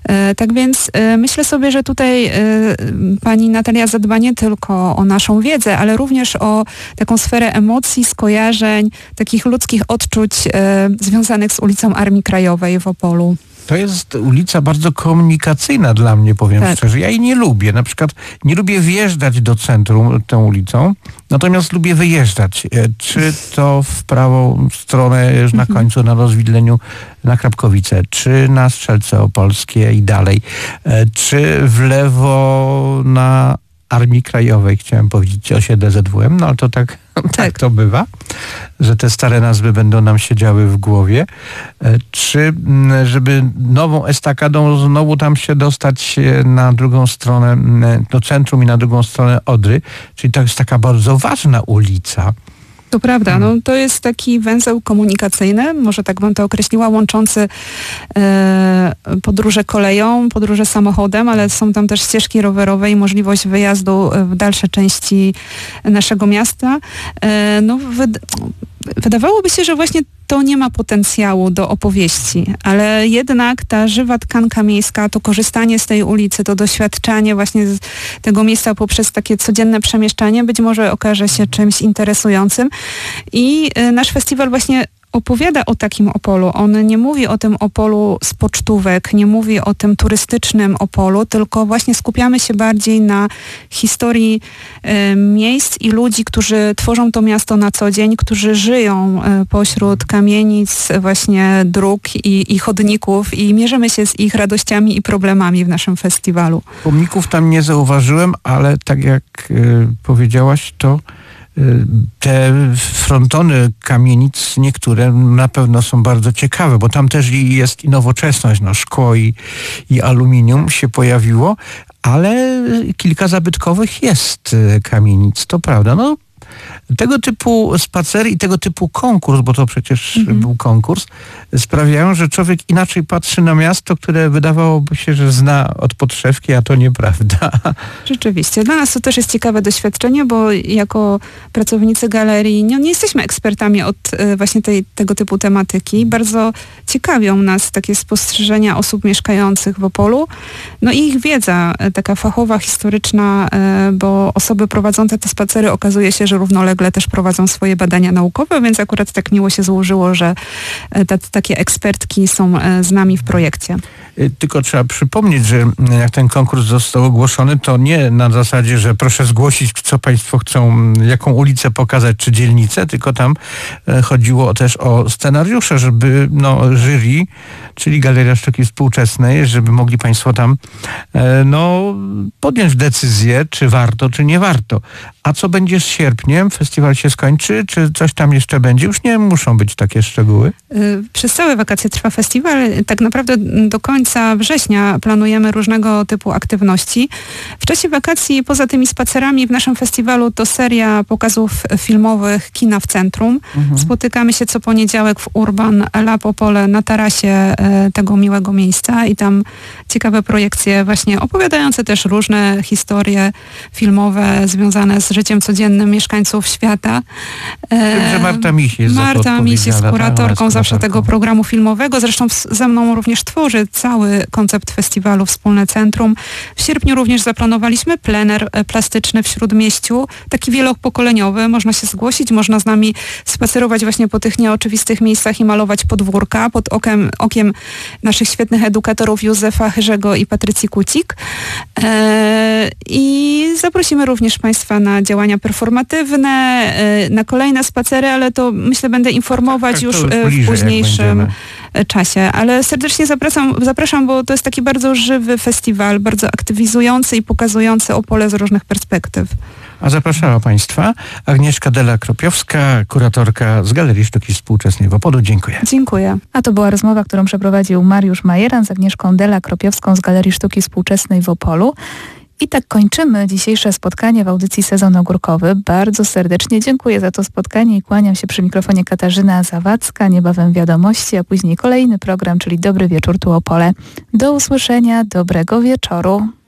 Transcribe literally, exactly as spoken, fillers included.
Tak więc myślę sobie, że tutaj pani Natalia zadba nie tylko o naszą wiedzę, ale również o taką sferę emocji, skojarzeń, takich ludzkich odczuć związanych z ulicą Armii Krajowej w Opolu. To jest ulica bardzo komunikacyjna dla mnie, powiem tak. szczerze. Ja jej nie lubię. Na przykład nie lubię wjeżdżać do centrum tą ulicą, natomiast lubię wyjeżdżać. Czy to w prawą stronę, już na końcu, na Rozwidleniu, na Krapkowice, czy na Strzelce Opolskie i dalej, czy w lewo na Armii Krajowej, chciałem powiedzieć osiedle Z W M, no ale to tak, tak. tak to bywa, że te stare nazwy będą nam siedziały w głowie. Czy żeby nową estakadą znowu tam się dostać na drugą stronę, do centrum i na drugą stronę Odry, czyli to jest taka bardzo ważna ulica. To prawda, no to jest taki węzeł komunikacyjny, może tak bym to określiła, łączący e, podróże koleją, podróże samochodem, ale są tam też ścieżki rowerowe i możliwość wyjazdu w dalsze części naszego miasta. E, no, wyd- wydawałoby się, że właśnie to nie ma potencjału do opowieści, ale jednak ta żywa tkanka miejska, to korzystanie z tej ulicy, to doświadczanie właśnie z tego miejsca poprzez takie codzienne przemieszczanie być może okaże się czymś interesującym i nasz festiwal właśnie opowiada o takim Opolu. On nie mówi o tym Opolu z pocztówek, nie mówi o tym turystycznym Opolu, tylko właśnie skupiamy się bardziej na historii y, miejsc i ludzi, którzy tworzą to miasto na co dzień, którzy żyją y, pośród kamienic, właśnie dróg i, i chodników i mierzymy się z ich radościami i problemami w naszym festiwalu. Pomników tam nie zauważyłem, ale tak jak y, powiedziałaś, to te frontony kamienic, niektóre na pewno są bardzo ciekawe, bo tam też jest i nowoczesność, no szkło i, i aluminium się pojawiło, ale kilka zabytkowych jest kamienic, to prawda. No, tego typu spacery i tego typu konkurs, bo to przecież mhm. był konkurs, sprawiają, że człowiek inaczej patrzy na miasto, które wydawałoby się, że zna od podszewki, a to nieprawda. Rzeczywiście. Dla nas to też jest ciekawe doświadczenie, bo jako pracownicy galerii nie, nie jesteśmy ekspertami od właśnie tej, tego typu tematyki. Bardzo ciekawią nas takie spostrzeżenia osób mieszkających w Opolu. No i ich wiedza, taka fachowa, historyczna, bo osoby prowadzące te spacery okazuje się, że równolegle też prowadzą swoje badania naukowe, więc akurat tak miło się złożyło, że ta, takie ekspertki są z nami w projekcie. Tylko trzeba przypomnieć, że jak ten konkurs został ogłoszony, to nie na zasadzie, że proszę zgłosić, co państwo chcą, jaką ulicę pokazać, czy dzielnicę, tylko tam chodziło też o scenariusze, żeby no, jury, czyli Galeria Sztuki Współczesnej, żeby mogli państwo tam no, podjąć decyzję, czy warto, czy nie warto. A co będzie z sierpniem? Festiwal się skończy? Czy coś tam jeszcze będzie? Już nie muszą być takie szczegóły? Przez całe wakacje trwa festiwal. Tak naprawdę do końca września planujemy różnego typu aktywności. W czasie wakacji, poza tymi spacerami w naszym festiwalu, to seria pokazów filmowych Kina w Centrum. Mhm. Spotykamy się co poniedziałek w Urban Lab Opole na tarasie tego miłego miejsca i tam ciekawe projekcje właśnie opowiadające też różne historie filmowe związane z życiem codziennym mieszkańców świata. Wiem, że Marta Miś jest Marta Miś jest kuratorką zawsze tego programu filmowego. Zresztą ze mną również tworzy cały koncept festiwalu Wspólne Centrum. W sierpniu również zaplanowaliśmy plener plastyczny w Śródmieściu, taki wielopokoleniowy. Można się zgłosić, można z nami spacerować właśnie po tych nieoczywistych miejscach i malować podwórka pod okiem, okiem naszych świetnych edukatorów Józefa Chyrzego i Patrycji Kucik. Eee, I zaprosimy również państwa na działania performatywne, na kolejne spacery, ale to myślę będę informować tak, już w późniejszym czasie. Ale serdecznie zapraszam, zapraszam, bo to jest taki bardzo żywy festiwal, bardzo aktywizujący i pokazujący Opole z różnych perspektyw. A zapraszała państwa Agnieszka Dela-Kropiowska, kuratorka z Galerii Sztuki Współczesnej w Opolu. Dziękuję. Dziękuję. A to była rozmowa, którą przeprowadził Mariusz Majeran z Agnieszką Dela-Kropiowską z Galerii Sztuki Współczesnej w Opolu. I tak kończymy dzisiejsze spotkanie w audycji Sezon Ogórkowy. Bardzo serdecznie dziękuję za to spotkanie i kłaniam się przy mikrofonie Katarzyna Zawadzka. Niebawem wiadomości, a później kolejny program, czyli Dobry Wieczór tu Opole. Do usłyszenia, dobrego wieczoru.